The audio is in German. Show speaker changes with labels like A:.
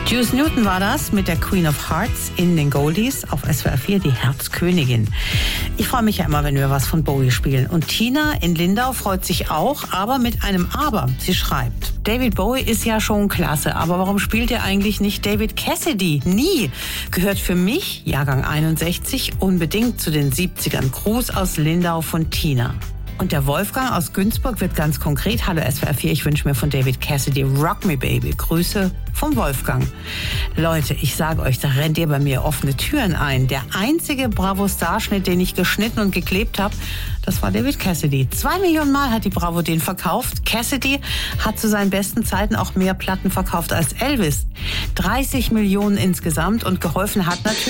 A: Juice Newton war das mit der Queen of Hearts in den Goldies auf SWR 4, die Herzkönigin. Ich freue mich ja immer, wenn wir was von Bowie spielen. Und Tina in Lindau freut sich auch, aber mit einem Aber. Sie schreibt: David Bowie ist ja schon klasse, aber warum spielt er eigentlich nicht David Cassidy? Nie. Gehört für mich, Jahrgang 61, unbedingt zu den 70ern. Gruß aus Lindau von Tina. Und der Wolfgang aus Günzburg wird ganz konkret: Hallo SWR 4, ich wünsche mir von David Cassidy Rock Me Baby. Grüße vom Wolfgang. Leute, ich sage euch, da rennt ihr bei mir offene Türen ein. Der einzige Bravo-Starschnitt, den ich geschnitten und geklebt habe, das war David Cassidy. 2 Millionen Mal hat die Bravo den verkauft. Cassidy hat zu seinen besten Zeiten auch mehr Platten verkauft als Elvis. 30 Millionen insgesamt, und geholfen hat natürlich